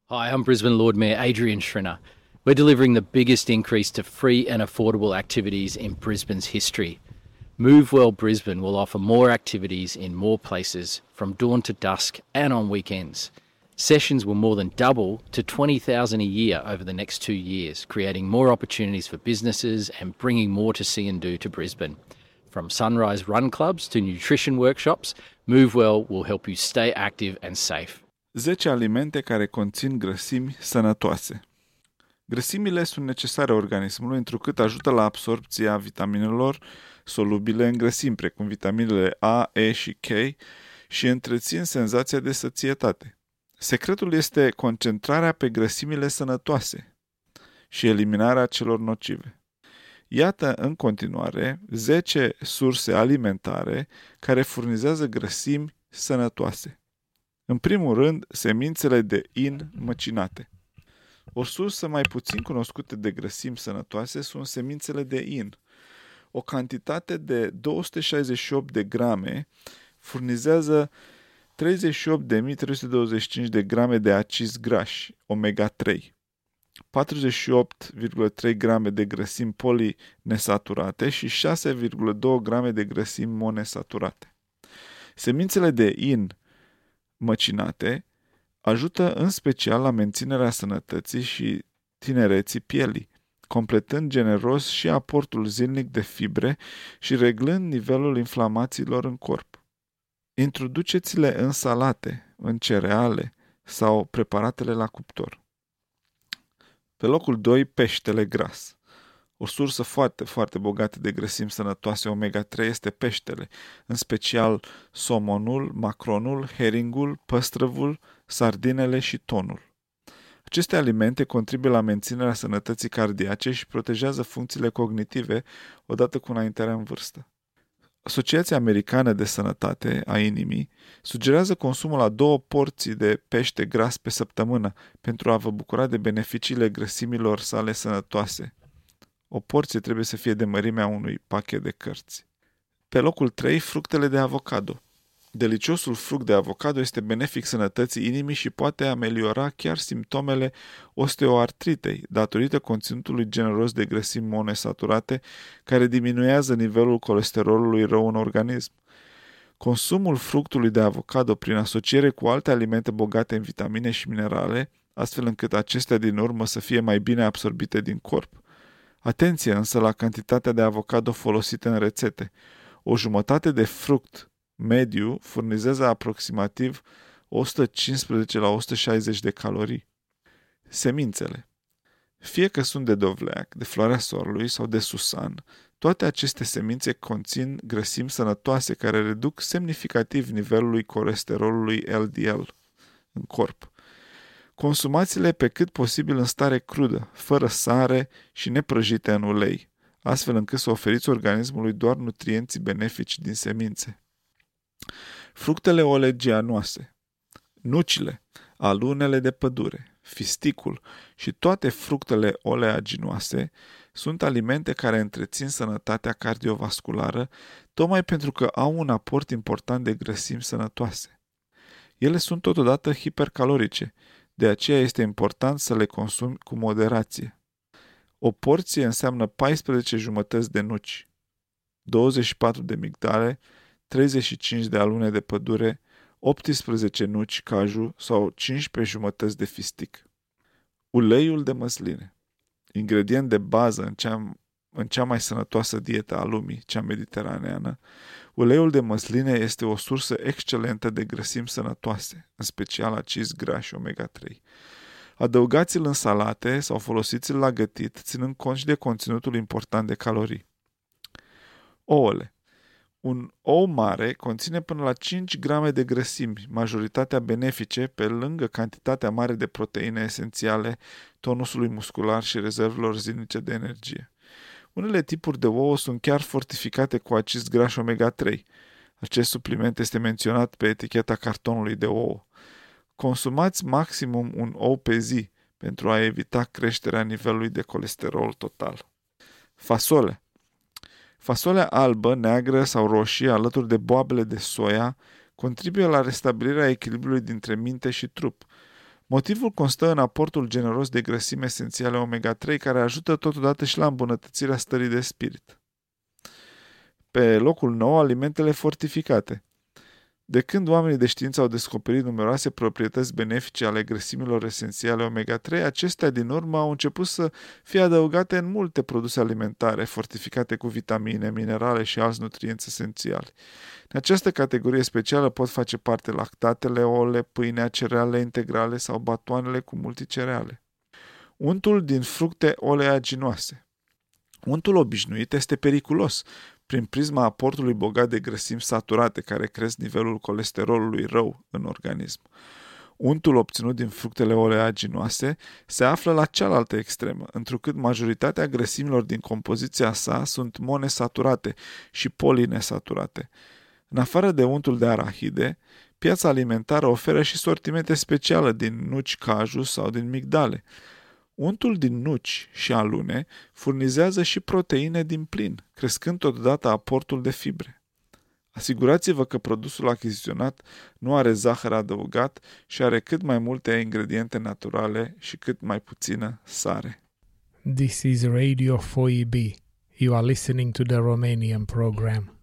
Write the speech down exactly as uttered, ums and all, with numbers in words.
Hi, I'm Brisbane Lord Mayor Adrian Schrinner. We're delivering the biggest increase to free and affordable activities in Brisbane's history. Move Well Brisbane will offer more activities in more places from dawn to dusk and on weekends. Sessions will more than double to twenty thousand a year over the next two years, creating more opportunities for businesses and bringing more to see and do to Brisbane. From sunrise run clubs to nutrition workshops, Move Well will help you stay active and safe. zece alimente care conțin grăsimi sănătoase. Grăsimile sunt necesare organismului întrucât ajută la absorbția vitaminelor solubile în grăsimi, precum vitaminele A, E și K, și întrețin senzația de sățietate. Secretul este concentrarea pe grăsimile sănătoase și eliminarea celor nocive. Iată în continuare zece surse alimentare care furnizează grăsimi sănătoase. În primul rând, semințele de in măcinate. O sursă mai puțin cunoscută de grăsimi sănătoase sunt semințele de in. O cantitate de două sute șaizeci și opt de grame furnizează treizeci și opt de mii trei sute douăzeci și cinci de grame de acizi grași, omega trei, patruzeci și opt virgulă trei grame de grăsimi polinesaturate și șase virgulă doi grame de grăsimi monesaturate. Semințele de in măcinate ajută în special la menținerea sănătății și tinereții pielii, completând generos și aportul zilnic de fibre și reglând nivelul inflamațiilor în corp. Introduceți-le în salate, în cereale sau preparatele la cuptor. Pe locul doi, peștele gras. O sursă foarte, foarte bogată de grăsimi sănătoase omega trei este peștele, în special somonul, macronul, heringul, păstrăvul, sardinele și tonul. Aceste alimente contribuie la menținerea sănătății cardiace și protejează funcțiile cognitive odată cu înaintarea în vârstă. Asociația Americană de Sănătate a Inimii sugerează consumul a două porții de pește gras pe săptămână pentru a vă bucura de beneficiile grăsimilor sale sănătoase. O porție trebuie să fie de mărimea unui pachet de cărți. Pe locul trei, fructele de avocado. Deliciosul fruct de avocado este benefic sănătății inimii și poate ameliora chiar simptomele osteoartritei, datorită conținutului generos de grăsimi monosaturate care diminuează nivelul colesterolului rău în organism. Consumul fructului de avocado prin asociere cu alte alimente bogate în vitamine și minerale, astfel încât acestea din urmă să fie mai bine absorbite din corp. Atenție însă la cantitatea de avocado folosită în rețete. O jumătate de fruct mediu furnizează aproximativ o sută cincisprezece la o sută șaizeci de calorii. Semințele. Fie că sunt de dovleac, de floarea soarelui sau de susan, toate aceste semințe conțin grăsimi sănătoase care reduc semnificativ nivelul colesterolului L D L în corp. Consumați-le pe cât posibil în stare crudă, fără sare și neprăjite în ulei, astfel încât să oferiți organismului doar nutrienții benefici din semințe. Fructele oleaginoase, nucile, alunele de pădure, fisticul și toate fructele oleaginoase sunt alimente care întrețin sănătatea cardiovasculară tocmai pentru că au un aport important de grăsimi sănătoase. Ele sunt totodată hipercalorice, de aceea este important să le consumi cu moderație. O porție înseamnă paisprezece jumătăți de nuci, douăzeci și patru de migdale, treizeci și cinci de alune de pădure, optsprezece nuci caju sau cincisprezece jumătăți de fistic. Uleiul de măsline, ingredient de bază în cea, în cea mai sănătoasă dietă a lumii, cea mediteraneană, uleiul de măsline este o sursă excelentă de grăsimi sănătoase, în special acizi grași omega trei. Adăugați-l în salate sau folosiți-l la gătit, ținând cont și de conținutul important de calorii. Ouăle. Un ou mare conține până la cinci grame de grăsimi, majoritatea benefice, pe lângă cantitatea mare de proteine esențiale, tonusului muscular și rezervelor zilnice de energie. Unele tipuri de ouă sunt chiar fortificate cu acizi grași omega trei. Acest supliment este menționat pe eticheta cartonului de ouă. Consumați maximum un ou pe zi pentru a evita creșterea nivelului de colesterol total. Fasole. Fasolea albă, neagră sau roșie, alături de boabele de soia, contribuie la restabilirea echilibrului dintre minte și trup. Motivul constă în aportul generos de grăsimi esențiale omega trei, care ajută totodată și la îmbunătățirea stării de spirit. Pe locul nou, alimentele fortificate. De când oamenii de știință au descoperit numeroase proprietăți benefice ale grăsimilor esențiale omega trei, acestea din urmă au început să fie adăugate în multe produse alimentare, fortificate cu vitamine, minerale și alți nutrienți esențiali. În această categorie specială pot face parte lactatele, ouăle, pâinea, cereale integrale sau batoanele cu multicereale. Untul din fructe oleaginoase. Untul obișnuit este periculos prin prisma aportului bogat de grăsimi saturate care cresc nivelul colesterolului rău în organism. Untul obținut din fructele oleaginoase se află la cealaltă extremă, întrucât majoritatea grăsimilor din compoziția sa sunt monesaturate și polinesaturate. În afară de untul de arahide, piața alimentară oferă și sortimente speciale din nuci caju sau din migdale. Untul din nuci și alune furnizează și proteine din plin, crescând totodată aportul de fibre. Asigurați-vă că produsul achiziționat nu are zahăr adăugat și are cât mai multe ingrediente naturale și cât mai puțină sare. This is Radio four E B. You are listening to the Romanian program.